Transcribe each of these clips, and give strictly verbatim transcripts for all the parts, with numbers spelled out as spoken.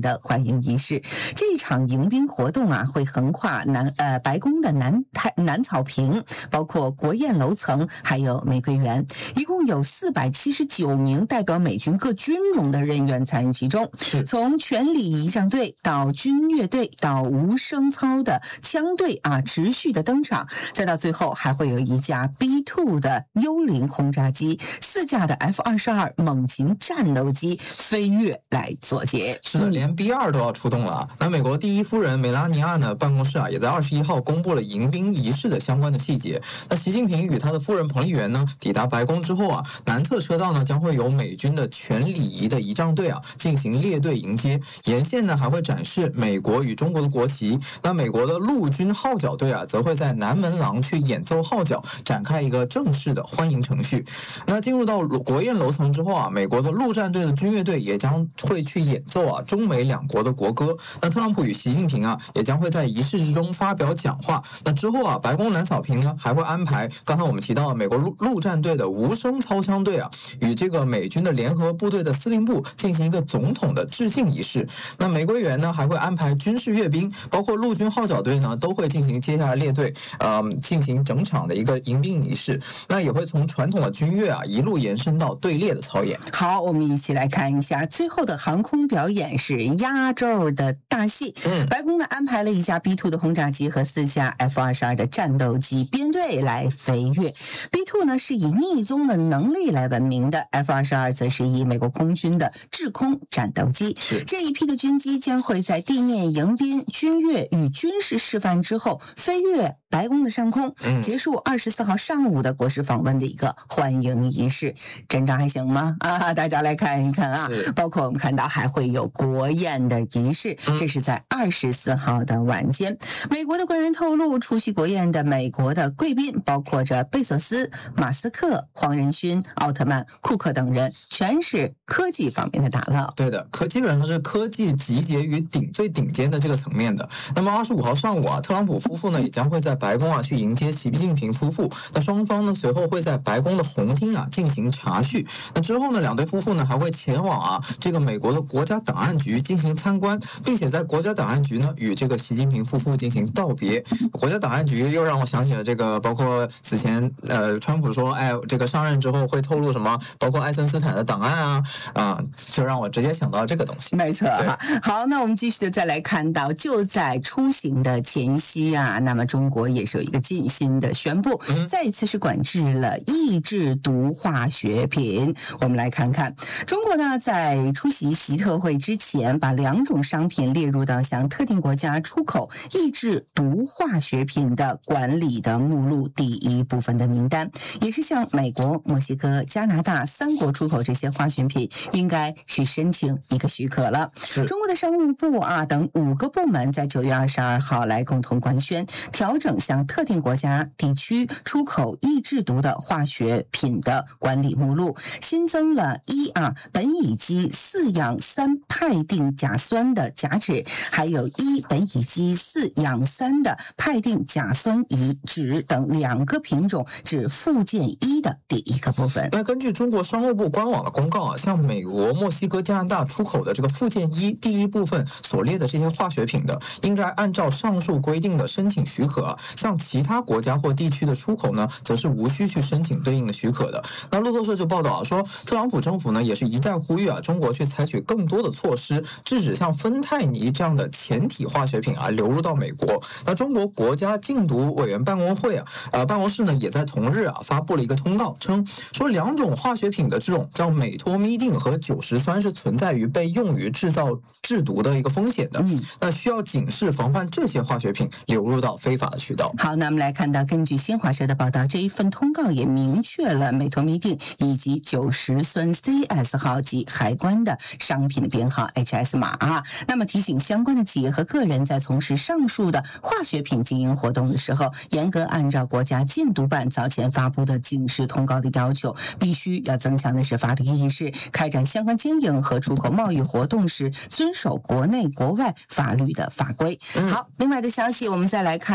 的欢迎仪式。这一场迎宾活动啊，会横跨南呃白宫的南太南草坪，包括国宴楼层，还有玫瑰园，一共有四百七十九名代表美军各军种的人员参与其中。从全礼仪仗队到军乐队到无声操的枪队啊，持续的登场，再到最后还会有一架 B 二 的幽灵轰炸机，四架的 F 二十二 猛禽战斗机飞跃来作结。 是的，连 B 二 都要出动了啊！那美国第一夫人梅拉尼亚呢办公室啊，也在二十一号公布了迎宾仪式的相关的细节。那习近平与他的夫人彭丽媛呢抵达白宫之后啊，南侧车道呢将会有美军的全礼仪的仪仗队啊进行列队迎接，沿线呢还会展示美国与中国的国旗。那美国的陆军号角队啊，则会在南门廊去演奏号角，展开一个正式的欢迎程序。那进入到国宴楼层之后啊，美国的陆战队的军乐队也将会去演奏啊中美两国的国歌。那特朗普与习近平啊，也将会在仪式之中发表讲话。那之后啊，白宫南草坪呢还会安排刚才我们提到的美国陆陆战队的无声操枪队啊，与这个美军的联合部队的司令部进行一个总统的致敬仪式。那玫瑰园呢还会安排军事阅兵，包括陆军号角队呢都会进行接下来列队，呃，进行整场的一个迎宾仪式。那也会从传统的军乐啊一路延伸到队列的操演。 好，我们一起来看一下最后的航空表演是压轴的大戏。嗯，白宫呢安排了一架 B 二 的轰炸机和四架 F 二十二 的战斗机编队来飞跃。B 二 呢是以逆踪的能力来闻名的 ，F 二十二 则是以美国空军的制空战斗机。这一批的军机将会在地面迎宾、军乐与军事示范之后飞跃白宫的上空，结束二十四号上午的国事访问的一个欢迎仪式。阵仗还行吗？啊，大家来看一看啊！包括我们看到还会有国宴的仪式，这是在二十四号的晚间。美国的官员透露，出席国宴的美国的贵宾包括着贝索斯、马斯克、黄仁勋、奥特曼、库克等人，全是科技方面的大佬。 对的，科基本上是科技集结于顶最顶尖的这个层面的。那么二十五号上午啊，特朗普夫妇呢也将会在白宫啊去迎接习近平夫妇。那双方呢随后会在白宫的红厅啊进行茶叙。那之后呢，两对夫妇呢还会前往啊这个美国的国家档案局进行参观，并且在国家档案局呢与这个习近平夫妇进行道别。国家档案局又让我想起了这个，包括此前呃川普说，哎，这个上任之后会透露什么，包括爱森斯坦的档案啊啊，就让我直接想到这个东西。 没错哈。好，那我们继续的再来看到，就在出行的前夕啊，那么中国也是有一个近新的宣布，嗯、再一次是管制了抑制毒化学品。我们来看看，中国呢在出席习特会之前，把两种商品列入到向特定国家出口抑制毒化学品的管理的目录第一部分的名单，也是向美国、墨西哥、加拿大三国出口这些化学品应该去申请一个许可了。中国的商务部啊等五个部门在九月二十二号来共同官宣，调整向特定国家地区出口抑制毒的化学品的管理目录，新增了一啊苯乙基四氧三派定甲酸的甲酯，还有一苯乙基四氧三的派定甲酸乙酯等两个品种指附件一的第一个部分。 那根据中国商务部官网的公告啊，向美国、墨西哥、加拿大出口的这个附件一第一部分所列的这些化学品的，应该按照上述规定的申请许可啊。向其他国家或地区的出口呢，则是无需去申请对应的许可的。那路透社就报道啊，说特朗普政府呢也是一再呼吁啊，中国去采取更多的措施，制止像芬太尼这样的前体化学品啊流入到美国。那中国国家禁毒委员办公会啊，呃办公室呢也在同日啊发布了一个通告，称说两种化学品的这种叫美托咪定和酒石酸是存在于被用于制造制毒的一个风险的。嗯，那需要警示防范这些化学品流入到非法的渠道。 好，那我们来看到，根据新华社的报道，这一份通告也明确了美托咪定以及酒石酸 C S 号及海关的商品的编号 H S 码啊。那么提醒相关的企业和个人在从事上述的化学品经营活动的时候，严格按照国家禁毒办早前发布的警示通告的要求，必须要增强的是法律意识，开展相关经营和出口贸易活动时遵守国内国外法律的法规。好，另外的消息我们再来看到习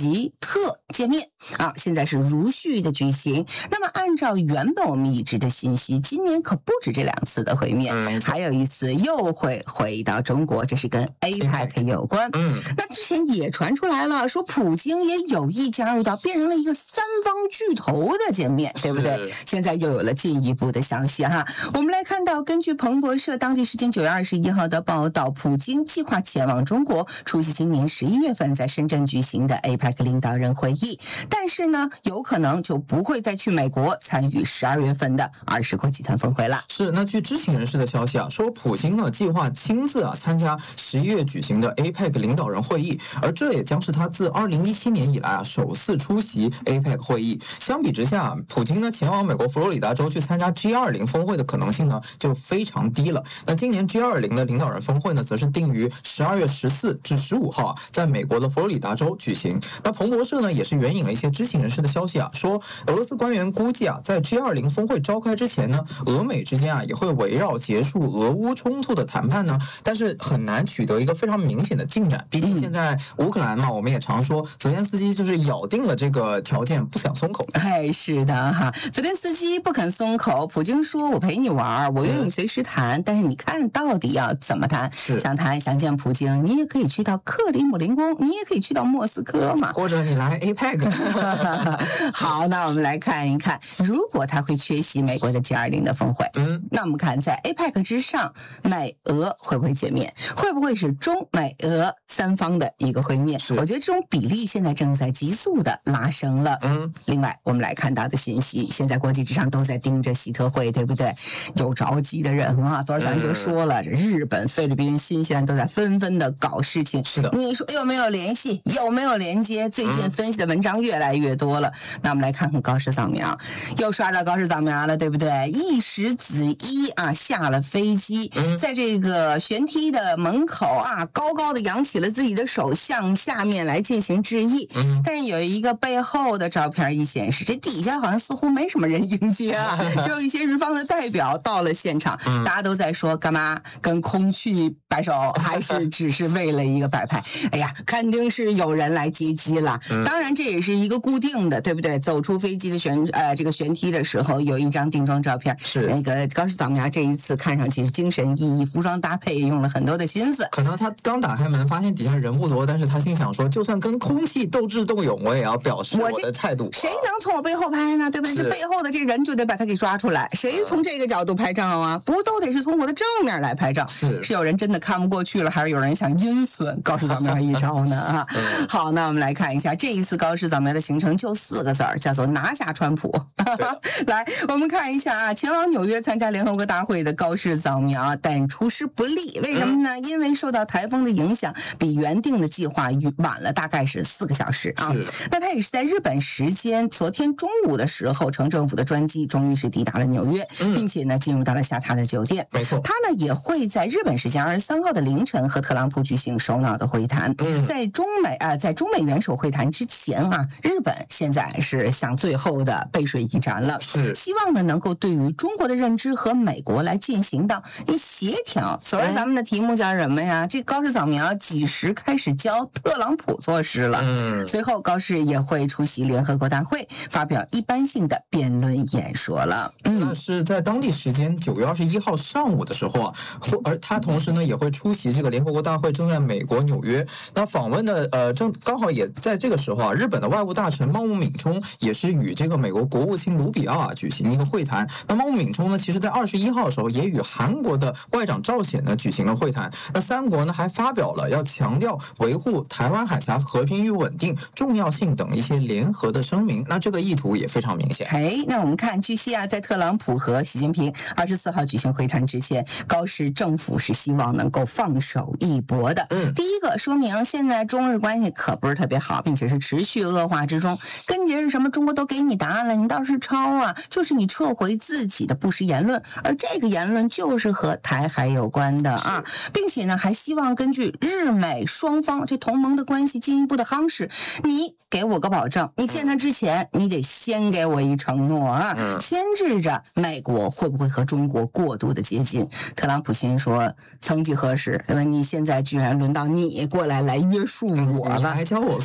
习特见面啊，现在是如续的举行。那么按照原本我们已知的信息，今年可不止这两次的会面， 嗯、 还有一次又会回到中国，这是跟 A P E C 有关。 嗯， 那之前也传出来了，说普京也有意加入到，变成了一个三方巨头的见面，对不对？现在又有了进一步的消息哈。我们来看到，根据彭博社当地时间九月二十一号的报道，普京计划前往中国出席今年十一月份在深圳举行的 A P E C 领导人会议，但是呢，有可能就不会再去美国参与十二月份的二十国集团峰会了。 是，那据知情人士的消息啊，说普京呢计划亲自啊参加十一月举行的 A P E C 领导人会议，而这也将是他自二零一七年以来啊首次出席 A P E C 会议。相比之下，普京呢前往美国佛罗里达州去参加 G 二十 峰会的可能性呢就非常低了。那今年 G 二十 的领导人峰会呢，则是定于十二月十四至十五号啊，在美国的佛罗里达州举行。那彭博社呢也是援引了一些知情人士的消息啊，说俄罗斯官员估计啊，在 G 二十 峰会召开之前呢，俄美之间啊也会围绕结束俄乌冲突的谈判呢，但是很难取得一个非常明显的进展。毕竟现在乌克兰嘛，我们也常说泽连斯基就是咬定了这个条件，不想松口。 哎，是的哈，泽连斯基不肯松口，普京说我陪你玩，我愿意随时谈，嗯、但是你看到底要怎么谈？想谈想见普京，你也可以去到克里姆林宫，你也可以去到莫斯科嘛， 或者你来 A P E C。 好，那我们来看一看，如果他会缺席美国的 G 二十 的峰会，嗯，那我们看在 A P E C 之上，美俄会不会见面？会不会是中美俄三方的一个会面？我觉得这种比例现在正在急速的拉升了。嗯，另外我们来看到的信息，现在国际之上都在盯着习特会，对不对？有着急的人啊，昨儿咱就说了，嗯、日本、菲律宾、新西兰都在纷纷的搞事情。 是的， 你说有没有联系？有没有连接？最近分析的文章越来越多了。嗯、那我们来看看高市早苗，又刷到高市早苗了，对不对？一石子一啊，下了飞机，嗯、在这个舷梯的门口啊，高高的扬起了自己的手，向下面来进行致意。嗯、但是有一个背后的照片一显示，这底下好像似乎没什么人迎接啊，只有一些日方的代表到了现场，嗯、大家都在说干嘛？跟空气摆手，还是只是为了一个摆拍？哎呀，肯定是有人来接机了。嗯、当然这也是一个固定的，对不对？走出飞机的舷呃这个舷梯的时候，有一张定妆照片， 是那个高市早苗这一次看上去精神奕奕，服装搭配也用了很多的心思。 可能他刚打开门，发现底下人不多，但是他心想说，就算跟空气斗智斗勇，我也要表示我的态度。 谁能从我背后拍呢？对不对？这背后的这人就得把他给抓出来。谁从这个角度拍照啊？不都得是从我的正面来拍照？ 是是有人真的看不过去了，还是有人想阴损高市早苗一招呢？啊，嗯、好，那我们来看一下这一次高市早苗的行程，就四个字儿，叫做拿下川普。来，我们看一下啊，前往纽约参加联合国大会的高市早苗，但出师不利，为什么呢？嗯、因为受到台风的影响，比原定的计划晚了大概是四个小时啊。那他也是在日本时间昨天中午的时候，城政府的专机终于是抵达了纽约，嗯、并且呢进入到了下榻的酒店。 没错， 他呢也会在日本时间二十三号的凌晨和特朗普举行首脑的会谈。嗯、在中美啊、呃，在中美元首会谈之前啊，日本现在是向最后的背水一战了， 是希望呢能够对于中国的认知和美国来进行到一协调。昨儿咱们的题目叫什么呀？这高市早苗几时开始教特朗普做事了？嗯，随后高市也会出席联合国大会，发表一般性的辩论演说了。 嗯，那是在当地时间九月二十一号上午的时候啊，而他同时呢也会出席这个联合国大会，正在美国纽约。那访问的呃正刚好也在这个时候啊，日本的外务大臣茂木敏充也是与这个美国国务卿卢比奥啊举行一个会谈。那茂木敏充呢，其实在二十一号的时候也与韩国的外长赵显呢举行了会谈。那三国呢还发表了要强调维护台湾海峡和平与稳定重要性等一些联合的声明。那这个意图也非常明显。 哎，那我们看，据悉啊，在特朗普和习近平二十四号举行会谈之前，高市政府是希望能够放手一搏的。嗯，第一个说明现在中日关系可不是特别好，并且是持续恶化之中。根结是什么？中国都给你答案了，你倒是抄啊！就是你撤回自己的不实言论，而这个言论就是和台海有关的啊，并且呢，还希望根据日美双方这同盟的关系进一步的夯实。你给我个保证，你见他之前，你得先给我一承诺啊，牵制着美国会不会和中国过度的接近。特朗普心说，曾几何时，对吧？你现在居然轮到你过来来约束我了， 你还教我做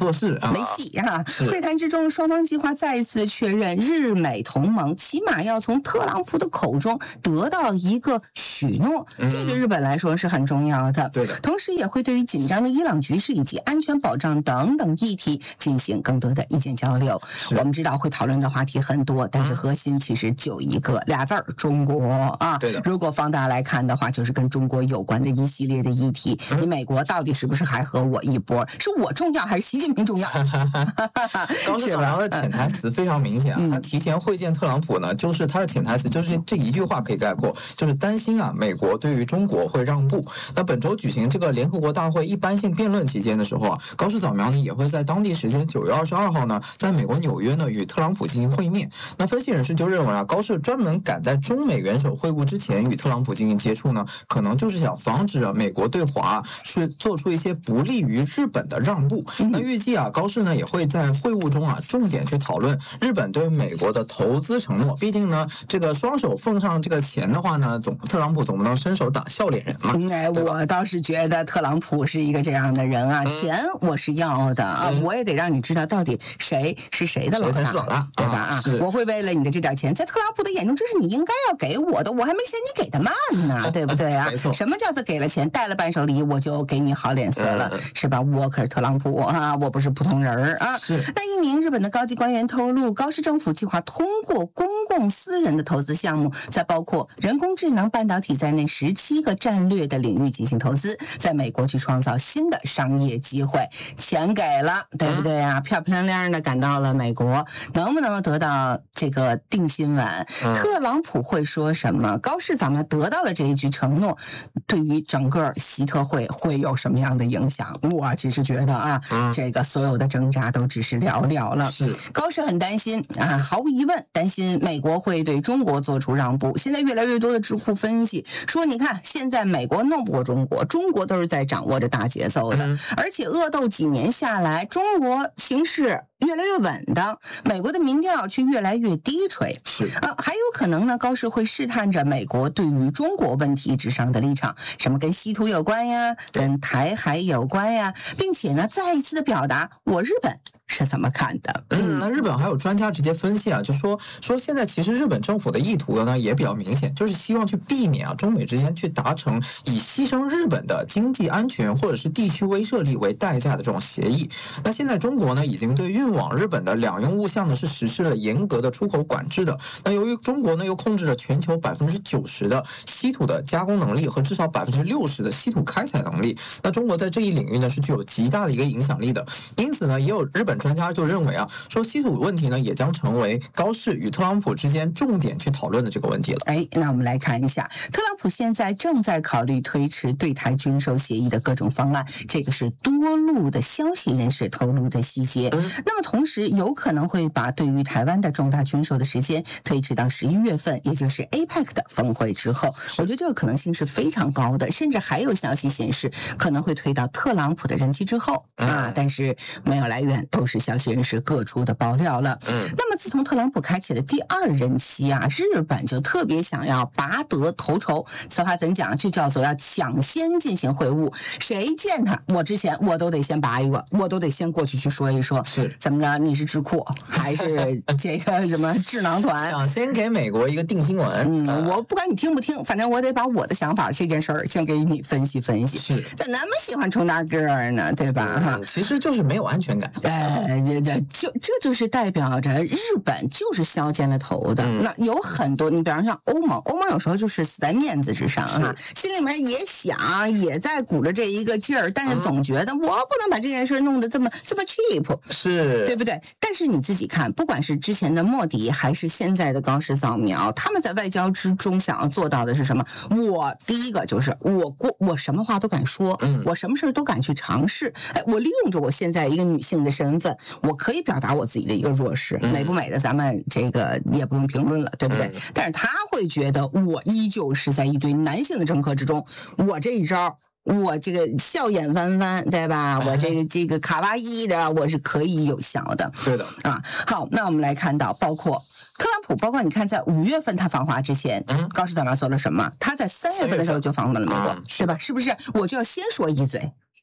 做事， 没戏啊！会谈之中，双方计划再一次确认日美同盟，起码要从特朗普的口中得到一个许诺，嗯、这对日本来说是很重要的。 对的， 同时也会对于紧张的伊朗局势以及安全保障等等议题进行更多的意见交流。我们知道会讨论的话题很多，但是核心其实就一个俩字儿：中国啊。 对的。 如果放大来看的话，就是跟中国有关的一系列的议题。嗯、你美国到底是不是还和我一波？是我重要还是习近平重要？ 高市早苗的潜台词非常明显啊，嗯、他提前会见特朗普呢，就是他的潜台词就是这一句话可以概括，就是担心啊美国对于中国会让步。那本周举行这个联合国大会一般性辩论期间的时候啊，高市早苗呢也会在当地时间九月二十二号呢，在美国纽约呢与特朗普进行会面。那分析人士就认为啊，高市专门赶在中美元首会晤之前与特朗普进行接触呢，可能就是想防止啊美国对华是做出一些不利于日本的让步。嗯、那预计啊，高市呢也会在会晤中啊重点去讨论日本对美国的投资承诺。毕竟呢，这个双手奉上这个钱的话呢，总特朗普总不能伸手打笑脸人嘛。 哎，我倒是觉得特朗普是一个这样的人啊，嗯、钱我是要的啊，嗯、我也得让你知道到底谁是谁的老大， 老大对吧？啊，我会为了你的这点钱，在特朗普的眼中，这是你应该要给我的，我还没嫌你给的慢呢，对不对啊？ 没错。 什么叫做给了钱，带了伴手礼，我就给你好脸色了，嗯、是吧？我可是特朗普啊，我不是普通人啊。 是。 那一名日本的高级官员透露，高市政府计划通过公共私人的投资项目，在包括人工智能、半导体在内十七个战略的领域进行投资，在美国去创造新的商业机会。钱给了，对不对啊？嗯、漂漂亮亮的赶到了美国，能不能得到这个定心丸？嗯、特朗普会说什么？高市早苗得到了这一句承诺，对于整个习特会会有什么样的影响？我其实觉得啊，嗯、这个所有的挣扎都只是聊聊了。 是高市很担心啊，毫无疑问担心美国会对中国做出让步。现在越来越多的智库分析说，你看现在美国弄不过中国，中国都是在掌握着大节奏的，嗯、而且恶斗几年下来，中国形势越来越稳当，美国的民调却越来越低垂。 是啊，还有可能呢，高市会试探着美国对于中国问题之上的立场，什么跟稀土有关呀，跟台海有关呀，并且呢，再一次的表达我日本是怎么看的。 嗯，那日本还有专家直接分析啊，就说说现在其实日本政府的意图呢也比较明显，就是希望去避免啊中美之间去达成以牺牲日本的经济安全或者是地区威慑力为代价的这种协议。那现在中国呢已经对运往日本的两用物项呢是实施了严格的出口管制的。那由于中国呢又控制了全球百分之九十的稀土的加工能力和至少百分之六十的稀土开采能力，那中国在这一领域呢是具有极大的一个影响力的。因此呢，也有日本专家就认为啊，说稀土问题呢也将成为高市与特朗普之间重点去讨论的这个问题了。 哎，那我们来看一下，特朗普现在正在考虑推迟对台军售协议的各种方案，这个是多路的消息人士透露的细节。嗯、那么同时有可能会把对于台湾的重大军售的时间推迟到十一月份，也就是 A P E C 的峰会之后。我觉得这个可能性是非常高的，甚至还有消息显示可能会推到特朗普的任期之后、嗯、啊，但是没有来源，都是消息人士各处的爆料了。嗯，那么自从特朗普开启了第二任期啊，日本就特别想要拔得头筹，此话怎讲？就叫做要抢先进行会晤，谁见他，我之前我都得先拔一个，我都得先过去去说一说， 是怎么着？你是智库还是这个什么智囊团？ 想先给美国一个定心丸。 嗯，我不管你听不听，反正我得把我的想法这件事儿先给你分析分析。 是， 咋那么喜欢冲大个儿呢？对吧？哈、 嗯，其实就是没有安全感。 呃，就这就是代表着日本就是削尖了头的。嗯、那有很多，你比方像欧盟，欧盟有时候就是死在面子之上哈，心里面也想，也在鼓着这一个劲儿，但是总觉得我不能把这件事弄得这么这么 cheap， 是对不对？但是你自己看，不管是之前的莫迪还是现在的高市早苗，他们在外交之中想要做到的是什么？我第一个就是我过我什么话都敢说，嗯，我什么事都敢去尝试。哎，我利用着我现在一个女性的身份，我可以表达我自己的一个弱势，嗯、美不美的咱们这个也不用评论了，对不对？嗯、但是他会觉得我依旧是在一堆男性的政客之中，我这一招。我这个笑眼弯弯，对吧？我这个这个卡哇伊的，我是可以有效的。 对的啊。好，那我们来看到，包括特朗普，包括你看，在五月份他访华之前，嗯，高市早苗做了什么？他在三月份的时候就访问了美国，对吧？是不是？我就要先说一嘴。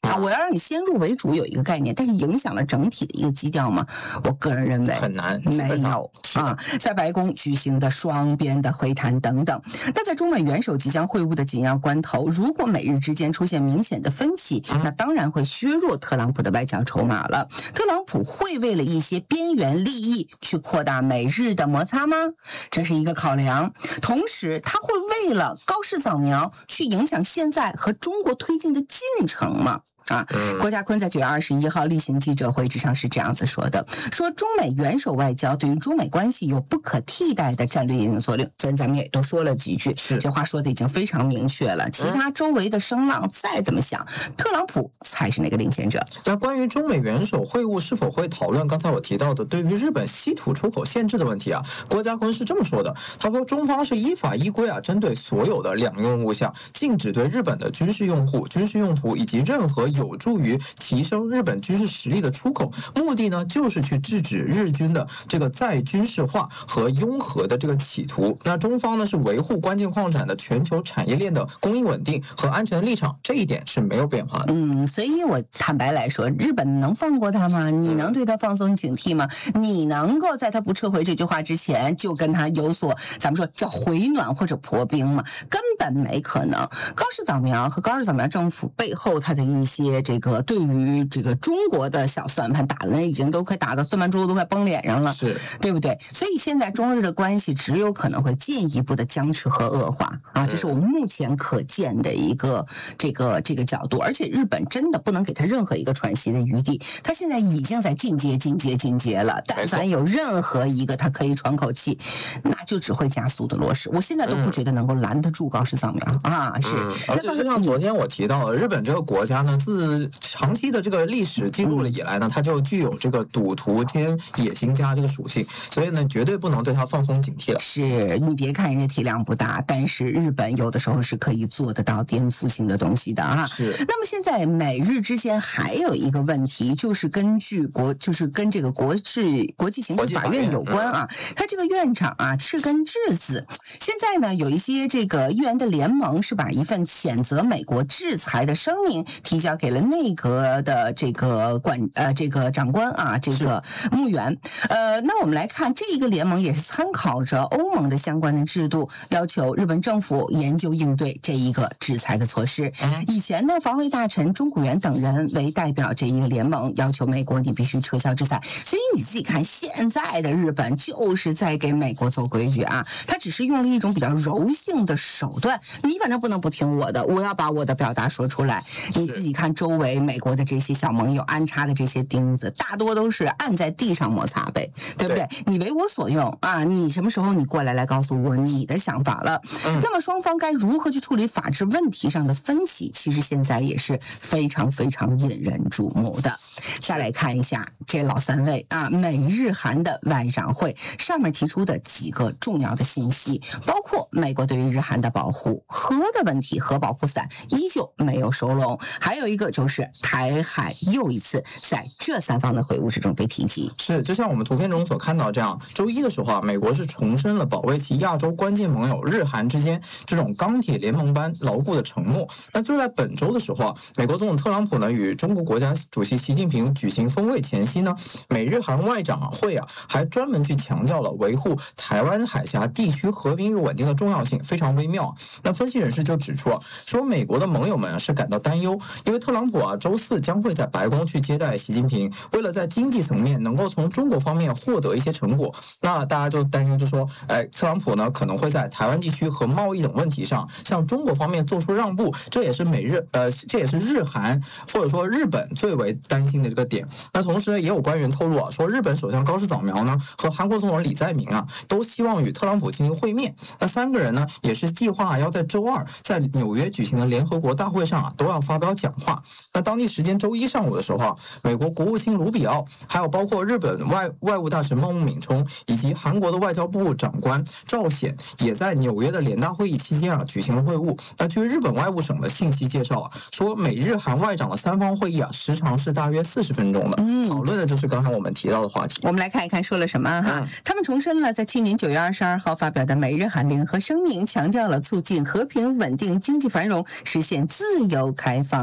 啊，我要让你先入为主有一个概念，但是影响了整体的一个基调吗？我个人认为很难， 没有啊。在白宫举行的双边的会谈等等，那在中美元首即将会晤的紧要关头，如果美日之间出现明显的分歧，那当然会削弱特朗普的外交筹码了。特朗普会为了一些边缘利益去扩大美日的摩擦吗？这是一个考量。同时，他会为了高市早苗去影响现在和中国推进的进程吗？啊，郭家坤在九月二十一号例行记者会之上是这样子说的，说中美元首外交对于中美关系有不可替代的战略影响力。昨天咱们也都说了几句， 是这话说的已经非常明确了。其他周围的声浪再怎么想，特朗普才是那个领先者。 那关于中美元首会晤是否会讨论刚才我提到的对于日本稀土出口限制的问题啊，郭家坤是这么说的，他说中方是依法依规啊，针对所有的两用物项，禁止对日本的军事用户、军事用途以及任何有助于提升日本军事实力的出口，目的呢就是去制止日军的这个再军事化和拥核的这个企图。那中方呢是维护关键矿产的全球产业链的供应稳定和安全的立场，这一点是没有变化的。 嗯，所以我坦白来说，日本能放过他吗？你能对他放松警惕吗？你能够在他不撤回这句话之前就跟他有所咱们说叫回暖或者破冰吗？根本没可能。高市早苗和高市早苗政府背后他的一些这个对于这个中国的小算盘打的那已经都快打到算盘桌都快崩脸上了， 是对不对？所以现在中日的关系只有可能会进一步的僵持和恶化啊，这是我们目前可见的一个这个这个角度。而且日本真的不能给他任何一个喘息的余地，他现在已经在进阶进阶进阶了，但凡有任何一个他可以喘口气，那就只会加速的落实。我现在都不觉得能够拦得住高市早苗啊，是。 嗯、而且就像昨天我提到的，日本这个国家呢，自长期的这个历史记录了以来呢，它就具有这个赌徒兼野心家这个属性，所以呢，绝对不能对它放松警惕了。 是你别看人家体量不大，但是日本有的时候是可以做得到颠覆性的东西的啊。 是。 那么现在美日之间还有一个问题，就是根据国，就是跟这个国际国际刑事法院有关啊。他这个院长啊，赤根智子，现在呢有一些这个议员的联盟是把一份谴责美国制裁的声明提交给了内阁的这个管呃这个长官啊，这个木原。呃，那我们来看这一个联盟也是参考着欧盟的相关的制度，要求日本政府研究应对这一个制裁的措施。以前呢，防卫大臣中谷元等人为代表这一个联盟，要求美国你必须撤销制裁。所以你自己看，现在的日本就是在给美国做规矩啊，他只是用了一种比较柔性的手段，你反正不能不听我的，我要把我的表达说出来。你自己看周围美国的这些小盟友安插的这些钉子，大多都是按在地上摩擦呗，对不对？对，你为我所用啊，你什么时候你过来来告诉我你的想法了？嗯、那么双方该如何去处理法治问题上的分歧，其实现在也是非常非常引人瞩目的。再来看一下这老三位啊，美日韩的外长会上面提出的几个重要的信息，包括美国对于日韩的保护，核的问题，核保护伞依旧没有收拢，还有一个就是台海又一次在这三方的会晤之中被提及。 是，就像我们图片中所看到这样，周一的时候啊，美国是重申了保卫其亚洲关键盟友日韩之间这种钢铁联盟般牢固的承诺。那就在本周的时候啊，美国总统特朗普呢与中国国家主席习近平举行峰会前夕呢，美日韩外长会啊还专门去强调了维护台湾海峡地区和平与稳定的重要性，非常微妙。那分析人士就指出啊，说美国的盟友们是感到担忧，因为特朗普啊周四将会在白宫去接待习近平，为了在经济层面能够从中国方面获得一些成果，那大家就担忧就说，哎，特朗普呢可能会在台湾地区和贸易等问题上向中国方面做出让步，这也是美日呃这也是日韩或者说日本最为担心的这个点。那同时呢，也有官员透露啊，说日本首相高市早苗呢和韩国总统李在明啊都希望与特朗普进行会面。那三个人呢也是计划要在周二在纽约举行的联合国大会上啊都要发表讲话。那当地时间周一上午的时候啊，美国国务卿卢比奥，还有包括日本外外务大臣茂木敏充以及韩国的外交部长官赵显，也在纽约的联大会议期间啊举行了会晤。那据日本外务省的信息介绍啊，说美日韩外长的三方会议啊时长是大约四十分钟的，嗯，讨论的就是刚才我们提到的话题。 我们来看一看说了什么哈、嗯。他们重申了在去年九月二十二号发表的美日韩联合声明，强调了促进和平稳定、经济繁荣、实现自由开放印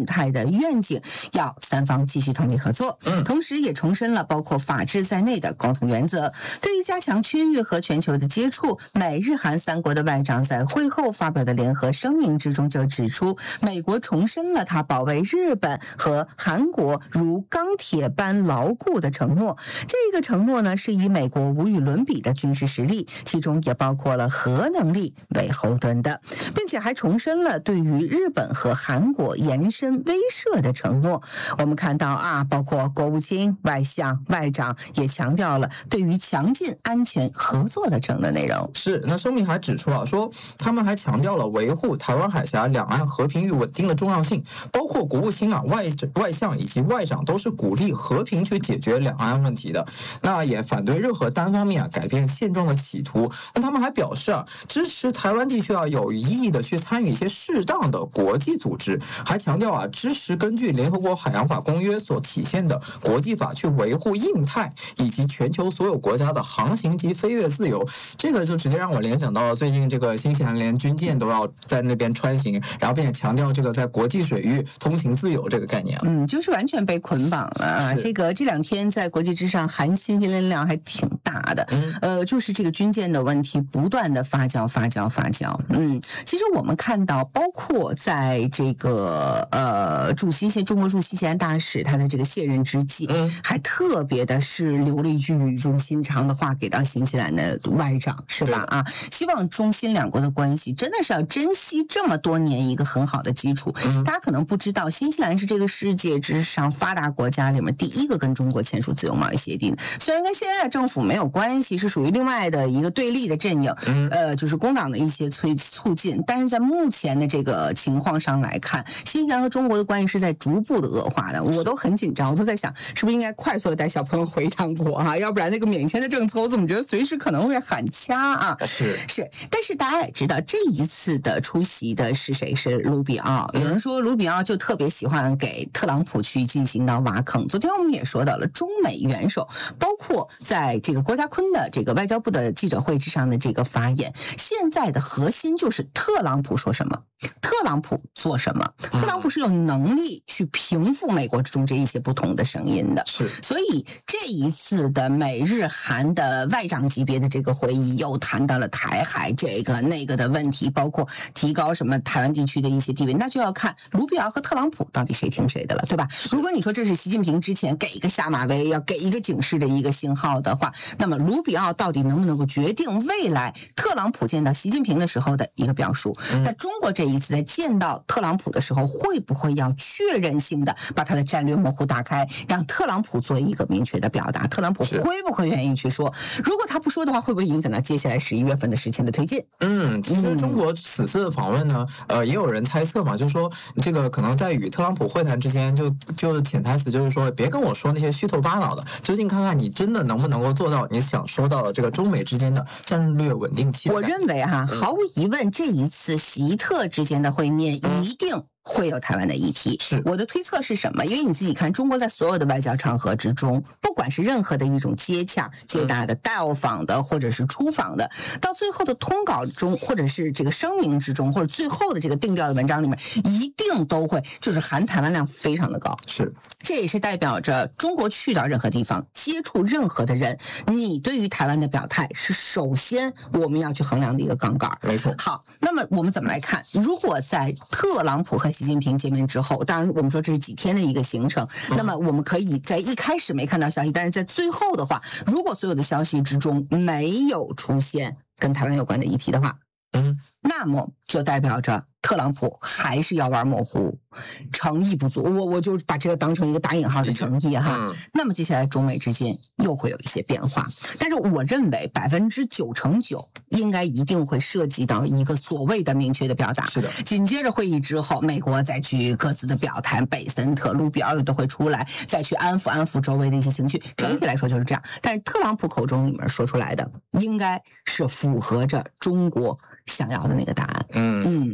态的愿景，要三方继续通力合作。 嗯， 同时也重申了包括法治在内的共同原则。对于加强区域和全球的接触，美日韩三国的外长在会后发表的联合声明之中就指出，美国重申了他保卫日本和韩国如钢铁般牢固的承诺。这个承诺呢，是以美国无与伦比的军事实力，其中也包括了核能力为后盾的，并且还重申了对于日本和韩国延伸威慑的承诺。我们看到啊，包括国务卿、外相、外长也强调了对于强劲安全合作的承诺内容。 是，那声明还指出啊，说他们还强调了维护台湾海峡两岸和平与稳定的重要性，包括国务卿啊、外外相以及外长都是鼓励和平去解决两岸问题的。那也反对任何单方面啊改变现状的企图。那他们还表示啊，支持台湾地区啊有意义的去参与一些适当的国际组织，还强调啊支持根据联合国海洋法公约所体现的国际法去维护印太以及全球所有国家的航行及飞越自由。这个就直接让我联想到了最近这个新西兰连军舰都要在那边穿行，然后并且强调这个在国际水域通行自由这个概念。 嗯，就是完全被捆绑了啊！这个这两天在国际之上韩新新力量还挺大的， 嗯， 呃，就是这个军舰的问题不断的发酵、发酵、发酵。嗯，其实我们看到，包括在这个呃驻新西中国驻新西兰大使他的这个卸任之际， 嗯， 还特别的是留了一句语重心长的话给到新西兰的外长，是吧？啊，希望中新两国的关系真的是要珍惜这么多年一个很好的基础。 嗯， 大家可能不知道，新西兰是这个世界之上发达国家里面第一个跟中国签署自由贸易协定的，虽然跟现在的政府没有关系，是属于另外的一个对立的阵营， 嗯， 呃，就是工党的一些催促进，但是在目前的这个情况上来看，新西兰和中国的关系是在逐步的恶化的，我都很紧张，我都在想，是不是应该快速的带小朋友回一趟国啊？要不然那个免签的政策，我怎么觉得随时可能会喊掐啊？ 是是，但是大家也知道，这一次的出席的是谁？是卢比奥。有人说卢比奥就特别喜欢给特朗普去进行到挖坑。昨天我们也说到了中美元首，包括在这个郭家坤的这个外交部的记者会之上的这个发言，现在的核心就是特朗普说什么，特朗普做什么。特朗普是有能力去平复美国之中这一些不同的声音的。 是， 所以这一次的美日韩的外长级别的这个会议，又谈到了台海这个那个的问题，包括提高什么台湾地区的一些地位，那就要看卢比奥和特朗普到底谁听谁的了，对吧？如果你说这是习近平之前给一个下马威，要给一个警示的一个信号的话，那么卢比奥到底能不能够决定未来特朗普见到习近平的时候的一个表述？ 嗯、 那中国这一次在见到特朗普的时候，会不会要确认性的把他的战略模糊打开，让特朗普做一个明确的表达？特朗普会不会愿意去说？如果他不说的话，会不会影响到接下来十一月份的事情的推进？ 嗯，其实中国此次的访问呢，呃，也有人猜测嘛，就是说这个可能在与特朗普会谈之间，就就是潜台词就是说，别跟我说那些虚头巴脑的，究竟看看你真的能不能够做到你想说到的这个中美之间的战略稳定期。 我认为哈、啊，毫无疑问，这一次习特之间的会面一定会有台湾的议题。 是， 我的推测是什么？因为你自己看，中国在所有的外交场合之中，不管是任何的一种接洽、接待的、到访的，或者是出访的，到最后的通稿中，或者是这个声明之中，或者最后的这个定调的文章里面，一定都会就是含台湾量非常的高。 是， 这也是代表着中国去到任何地方，接触任何的人，你对于台湾的表态是首先我们要去衡量的一个杠杆。 没错。 好，那么我们怎么来看？如果在特朗普和习近平见面之后，当然我们说这是几天的一个行程，那么我们可以在一开始没看到消息，但是在最后的话，如果所有的消息之中没有出现跟台湾有关的议题的话， 嗯， 那么就代表着特朗普还是要玩模糊，诚意不足。我我就把这个当成一个打引号的诚意哈。 嗯、 那么接下来中美之间又会有一些变化，但是我认为百分之九成九应该一定会涉及到一个所谓的明确的表达。 是的。 紧接着会议之后，美国再去各自的表态，北森特、卢比奥又都会出来，再去安抚安抚周围的一些情绪。整体来说就是这样。但是特朗普口中里面说出来的，应该是符合着中国想要的那个答案。 嗯嗯，没错。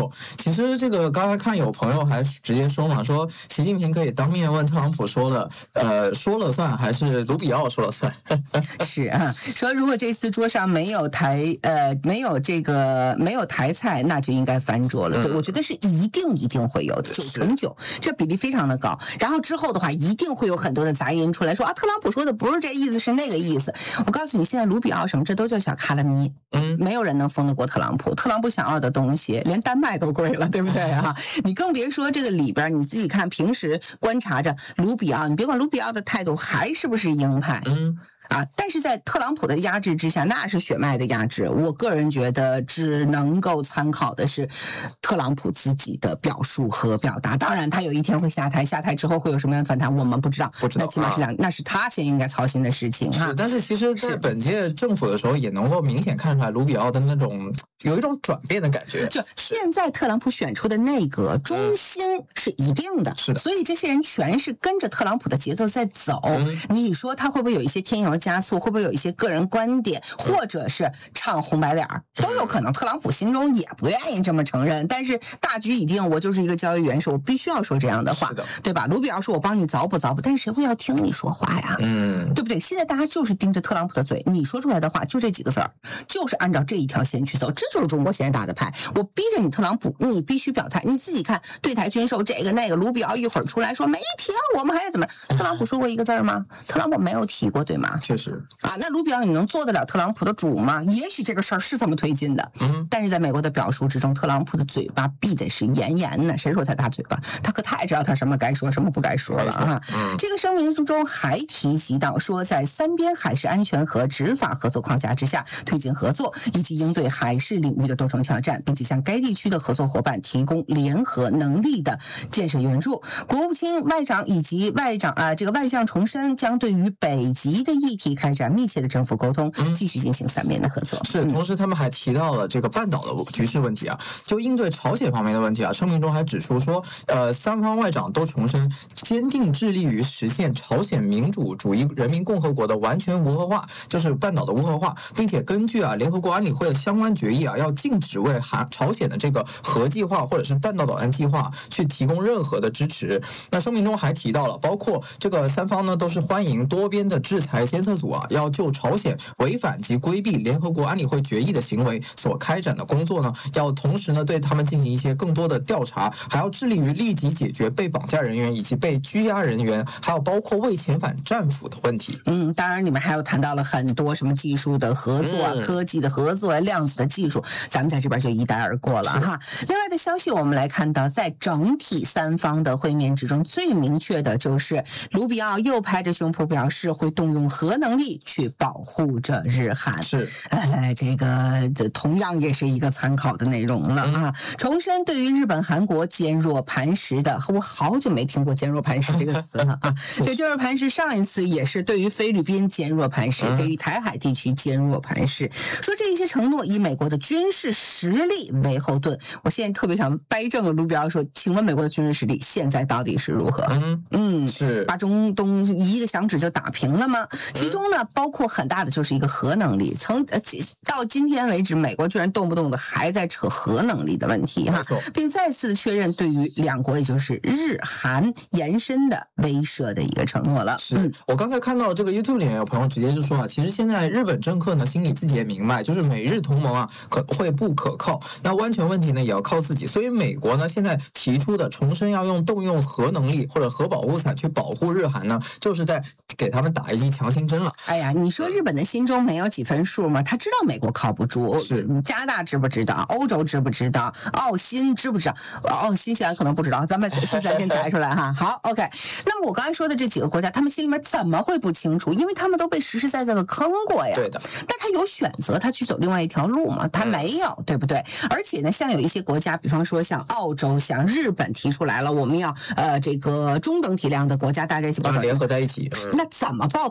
受。其实这个刚才看有朋友还直接说嘛，说习近平可以当面问特朗普说了，呃，说了算还是卢比奥说了算？ 是啊，说如果这次桌上没有台呃没有这个没有台菜，那就应该翻桌了。嗯、我觉得是一定一定会有的，九成九，这比例非常的高。然后之后的话，一定会有很多的杂音出来说啊，特朗普说的不是这意思，是那个意思。我告诉你，现在卢比奥什么这都叫小卡拉咪，嗯，没有人能封得过特朗普。特朗普想要的东西，连丹麦都贵了，对不对啊？你更别说这个里边，你自己看，平时观察着卢比奥，你别管卢比奥的态度还是不是鹰派，嗯。啊！但是在特朗普的压制之下，那是血脉的压制。我个人觉得，只能够参考的是特朗普自己的表述和表达。当然，他有一天会下台，下台之后会有什么样的反弹，我们不知道。 不知道， 那起码是两，啊、那是他先应该操心的事情啊。是，但是其实，在本届政府的时候，也能够明显看出来卢比奥的那种有一种转变的感觉。 就现在特朗普选出的内阁中心是一定的， 嗯、是的。 所以这些人全是跟着特朗普的节奏在走。嗯、你说他会不会有一些添油加醋，会不会有一些个人观点，或者是唱红白脸都有可能。特朗普心中也不愿意这么承认，但是大局已定，我就是一个交易元首，我必须要说这样的话，对吧？卢比奥说我帮你凿补凿补，但是谁会要听你说话呀？嗯，对不对？现在大家就是盯着特朗普的嘴，你说出来的话就这几个字儿，就是按照这一条线去走，这就是中国现在打的牌。我逼着你特朗普，你必须表态，你自己看对台军售这个那个，卢比奥一会儿出来说没听，我们还要怎么？特朗普说过一个字吗？特朗普没有提过，对吗？ 确实。 啊，那卢比奥你能做得了特朗普的主吗？也许这个事儿是这么推进的，嗯，但是在美国的表述之中，特朗普的嘴巴闭的是严严的。谁说他大嘴巴？他可太知道他什么该说，什么不该说了啊！嗯、这个声明之中还提及到说，在三边海事安全和执法合作框架之下，推进合作以及应对海事领域的多重挑战，并且向该地区的合作伙伴提供联合能力的建设援助。国务卿、外长以及外长啊，这个外相重申将对于北极的议题开展密切的政府沟通，继续进行三边的合作。 是，同时他们还提到了这个半岛的局势问题啊，就应对朝鲜方面的问题啊，声明中还指出说，呃，三方外长都重申坚定致力于实现朝鲜民主主义人民共和国的完全无核化，就是半岛的无核化，并且根据啊联合国安理会的相关决议啊，要禁止为韩朝鲜的这个核计划或者是弹道导弹计划去提供任何的支持。那声明中还提到了，包括这个三方呢都是欢迎多边的制裁监测组啊，要就朝鲜违反及规避联合国安理会决议的行为所开展的工作呢，要同时呢对他们进行一些更多的调查，还要致力于立即解决被绑架人员以及被拘押人员，还有包括未遣返战俘的问题。 嗯，当然里面还有谈到了很多什么技术的合作啊、嗯、科技的合作、量子的技术，咱们在这边就一带而过了哈。另外的消息我们来看到，在整体三方的会面之中，最明确的就是卢比奥又拍着胸脯表示会动用核能力去保护着日韩。 是， 呃，这个同样也是一个参考的内容了啊。重申对于日本、韩国坚若磐石的，我好久没听过坚若磐石这个词了啊。这坚若磐石上一次也是对于菲律宾坚若磐石，对于台海地区坚若磐石，说这一些承诺以美国的军事实力为后盾。我现在特别想掰正了卢比奥说，请问美国的军事实力现在到底是如何？嗯嗯， 是把中东一个响指就打平了吗？其中呢，包括很大的就是一个核能力。曾呃到今天为止，美国居然动不动的还在扯核能力的问题哈，并再次确认对于两国也就是日韩延伸的威慑的一个承诺了。 是、嗯、我刚才看到这个 YouTube 里面有朋友直接就说啊，其实现在日本政客呢心里自己也明白，就是美日同盟啊可会不可靠，那安全问题呢也要靠自己，所以美国呢现在提出的重申要用动用核能力或者核保护伞去保护日韩呢，就是在给他们打一剂强心针了。 哎呀，你说日本的心中没有几分数吗？他知道美国靠不住， 是加拿大知不知道？欧洲知不知道？澳新知不知道？哦，新西兰可能不知道，咱们新西兰先摘出来哈。好 ，OK。那么我刚才说的这几个国家，他们心里面怎么会不清楚？因为他们都被实实在在的坑过呀。 对的。 但他有选择，他去走另外一条路吗？他没有，嗯、对不对？而且呢，像有一些国家，比方说像澳洲、像日本提出来了，我们要呃这个中等体量的国家大家一起抱团联合在一起。嗯、 那怎么抱团的问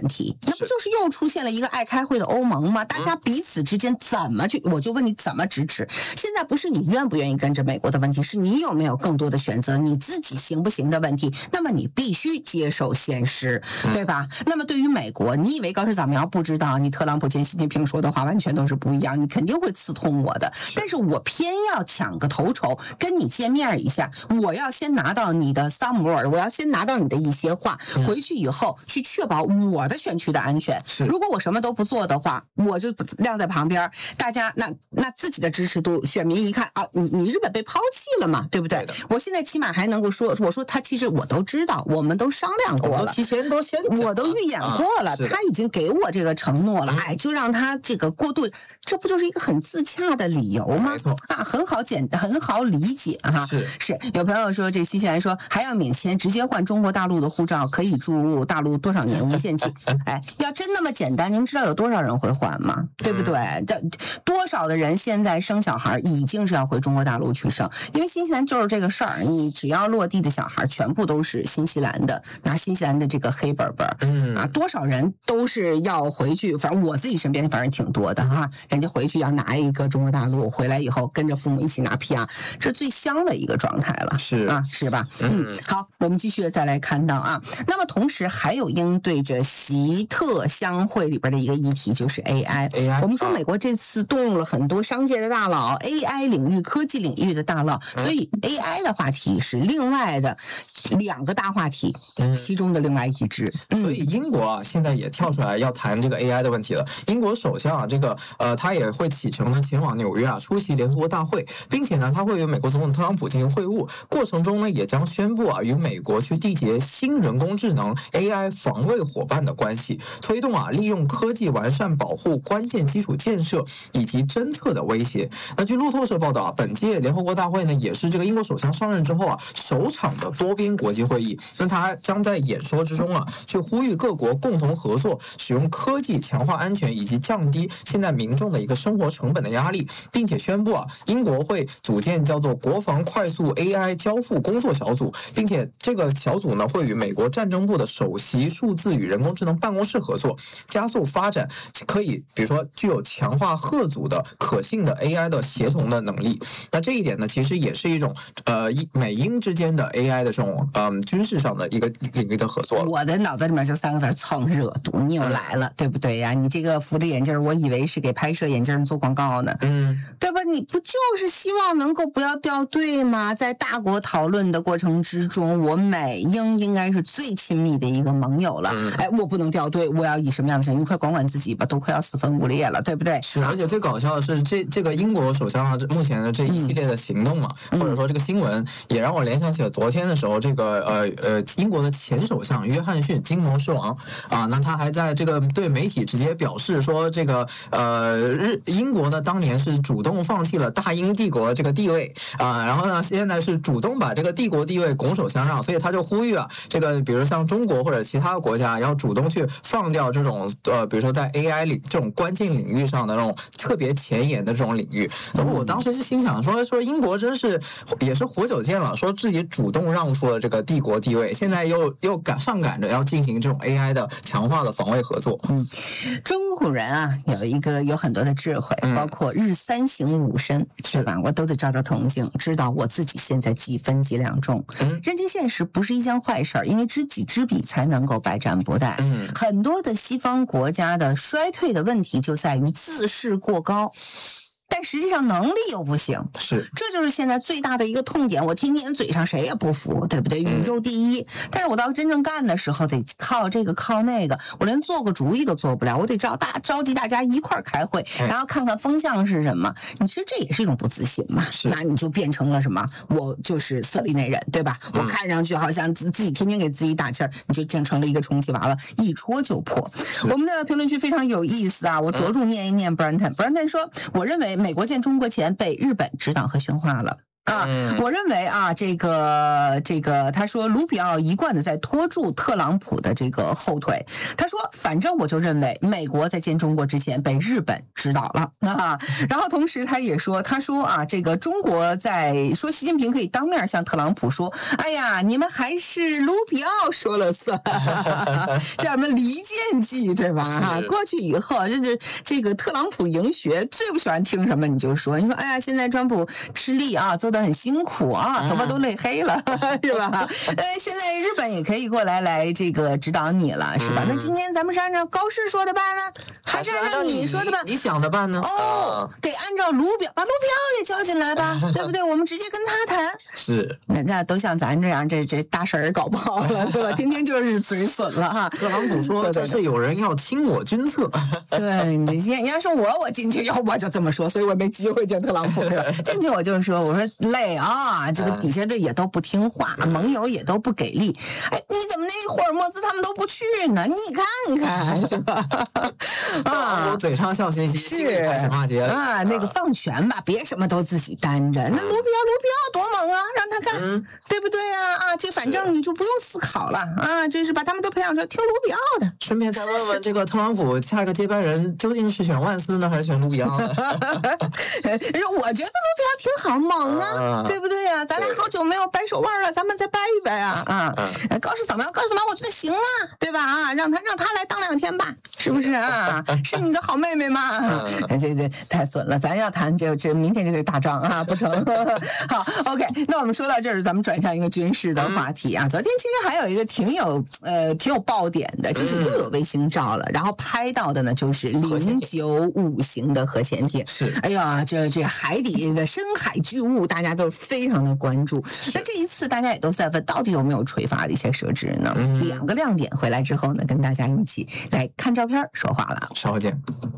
题，那不就是又出现了一个爱开会的欧盟吗？大家彼此之间怎么去？我就问你怎么支持？现在不是你愿不愿意跟着美国的问题，是你有没有更多的选择，你自己行不行的问题。那么你必须接受现实，对吧？那么对于美国，你以为高市早苗不知道你特朗普见习近平说的话完全都是不一样，你肯定会刺痛我的。但是我偏要抢个头筹，跟你见面一下，我要先拿到你的 some word， 我要先拿到你的一些话，回去以后去确保我的选区的安全。如果我什么都不做的话，我就晾在旁边，大家那那自己的支持度，选民一看啊，你你日本被抛弃了嘛，对不对？我现在起码还能够说，我说他其实我都知道，我们都商量过了， 提前都先我都预演过了，啊、他已经给我这个承诺了，嗯、哎，就让他这个过渡，这不就是一个很自洽的理由吗？ 没错啊，很好简，很好理解哈。 是是，有朋友说这新西兰说还要免签，直接换中国大陆的护照，可以住大陆多少年无限期？哎，要真那么简单，您知道有多少人会换吗？对不对？这、嗯、多少的人现在生小孩已经是要回中国大陆去生，因为新西兰就是这个事儿，你只要落地的小孩全部都是新西兰的，拿新西兰的这个黑本本，嗯啊，多少人都是要回去，反正我自己身边反正挺多的哈，人家回去要拿一个中国大陆，回来以后跟着父母一起拿 P R， 这最香的一个状态了， 是啊，是吧？嗯，好，我们继续再来看到啊，那么同时还有应对着习特相会里边的一个议题就是 A I，A I， 我们说美国这次动用了很多商界的大佬、A I 领域、科技领域的大佬，所以 A I 的话题是另外的两个大话题，其中的另外一支。 嗯、所以英国啊，现在也跳出来要谈这个 A I 的问题了。英国首相啊，这个呃，他也会启程呢前往纽约啊，出席联合国大会，并且呢，他会与美国总统特朗普进行会晤，过程中呢，也将宣布啊，与美国去缔结新人工智能 A I 防卫伙伴的关系，推动啊，利用科技完善保护关键基础建设以及侦测的威胁。那据路透社报道啊，本届联合国大会呢，也是这个英国首相上任之后啊，首场的多边国际会议。那他将在演说之中啊，去呼吁各国共同合作，使用科技强化安全以及降低现在民众的一个生活成本的压力，并且宣布啊，英国会组建叫做国防快速 A I 交付工作小组，并且这个小组呢会与美国战争部的首席数字与人工智能办公室合作，加速发展可以比如说具有强化吓阻的可信的 A I 的协同的能力。那这一点呢，其实也是一种呃美英之间的 A I 的这种嗯、呃、军事上的一个领域的合作。 我的脑子里面就三个字：蹭热度。你又来了，嗯、对不对呀？你这个扶着眼镜，我以为是给拍摄眼镜做广告呢，嗯，对吧？你不就是希望能够不要掉队吗？在大国讨论的过程之中，我美英应该是最亲密的一个盟友了。嗯、哎，我不能掉队，我要以什么样的身份？你快管管自己吧，都快要四分五裂了，对不对？ 是，而且最搞笑的是，这这个英国首相啊，目前的这一系列的行动嘛，嗯、或者说这个新闻，也让我联想起了昨天的时候，这个呃呃，英国的前首相约翰逊金融之王啊，那他还在这个对媒体直接表示说，这个呃日英国呢当年是主动放弃了大英帝国这个地位啊，然后呢现在是主动把这个帝国地位拱手相让，所以他就呼吁啊，这个比如像中国或者其他国家要主动去放掉这种呃，比如说在 A I 领这种关键领域上的那种特别前沿的这种领域。那我当时是心想说说英国真是也是活久见了，说自己主动让出了这个帝国地位，现在又又赶上赶着要进行这种 A I 的强化的防卫合作。 嗯，中国古人啊有一个有很多的智慧，包括日三省吾身，是吧？我都得照照铜镜，知道我自己现在几分几两重。嗯，认清现实不是一件坏事，因为知己知彼才能够百战不殆。嗯，很多的西方国家的衰退的问题就在于自视过高。但实际上能力又不行， 是， 这就是现在最大的一个痛点。我天天嘴上谁也不服，对不对？宇宙第一，嗯、但是我到真正干的时候，得靠这个靠那个，我连做个主意都做不了。我得召大召集大家一块儿开会，然后看看风向是什么。你其实这也是一种不自信嘛，那你就变成了什么？我就是色厉内荏，对吧？嗯、我看上去好像自自己天天给自己打气儿，你就变成了一个充气娃娃，一戳就破。我们的评论区非常有意思啊，我着重念一念 Brandon。Brandon 说，我认为美国见中国前被日本指导和驯化了。 啊，嗯、我认为啊，这个这个，他说卢比奥一贯的在拖住特朗普的这个后腿。他说，反正我就认为美国在见中国之前被日本指导了啊。然后同时他也说，他说啊，这个中国在说习近平可以当面向特朗普说，哎呀，你们还是卢比奥说了算，这什么离间计对吧？啊，过去以后，这就这个特朗普赢学最不喜欢听什么你就说，你说哎呀，现在川普吃力啊，做得很辛苦啊，头发都累黑了，是吧？呃，现在日本也可以过来来这个指导你了，是吧？嗯、那今天咱们是按照高士说的办呢，还是按照你说的办？ 你想的办呢？ 哦，得按照卢比，把卢比奥也叫进来吧，对不对？我们直接跟他谈。 是， 那那都像咱这样，这这大事儿搞不好了，对吧？天天就是嘴损了哈。 特朗普说这是有人要听我军策。 对，你你要说我我进去以后我就这么说，所以我没机会见特朗普。进去我就是说，我说累啊，这个底下的也都不听话，嗯、盟友也都不给力。哎，你怎么那霍尔莫兹他们都不去呢？你看看，是吧？ 啊，我嘴上笑嘻嘻，心里开始骂街了啊！那个放权吧，别什么都自己担着。那卢比奥，卢比奥多猛啊，让他干，嗯、对不对啊？啊，这反正你就不用思考了啊，这是把他们都培养出听卢比奥的。 顺便再问问这个特朗普下一个接班人究竟是选万斯呢，还是选卢比奥呢？ 我觉得卢比奥挺好，猛啊，啊对不对呀、啊？咱俩好久没有掰手腕了，咱们再掰一掰啊！啊，嗯、高士怎么样？高士怎么样？我觉得行啊，对吧？啊，让他让他来当两天吧，是不是啊？是你的好妹妹吗？嗯、这这太损了，咱要谈这这明天就得打仗啊，不成？好 ，OK， 那我们说到这儿，咱们转向一个军事的话题啊。昨天其实还有一个挺有呃挺有爆点的，就是又有卫星照了，然后拍到的呢就是零九五型的核潜艇。 是， 哎呀，这这海底的深海巨物，大家都非常的关注。那这一次大家也都在问，到底有没有垂发的一些设置呢？嗯、两个亮点回来之后呢，跟大家一起来看照片说话了。 稍后见。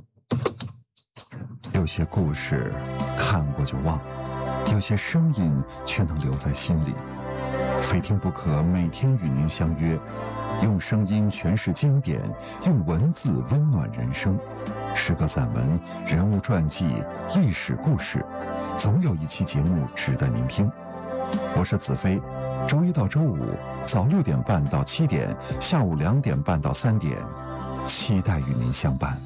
有些故事看过就忘，有些声音却能留在心里。非听不可，每天与您相约，用声音诠释经典，用文字温暖人生。诗歌散文、人物传记、历史故事，总有一期节目值得您听。我是子飞，周一到周五早六点半到七点，下午两点半到三点，期待与您相伴。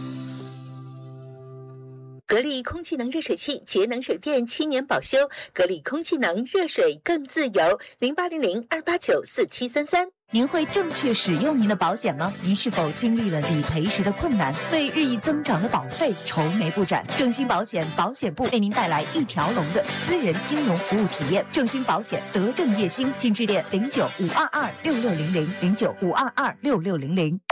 格力空气能热水器节能省电七年保修，格力空气能热水更自由。零八零零二八九四七三三。 您会正确使用您的保险吗？您是否经历了理赔时的困难，为日益增长的保费愁眉不展？正兴保险保险部为您带来一条龙的私人金融服务体验。正兴保险德政叶兴，请致电零九五二二六六零零零九五二二六六零零。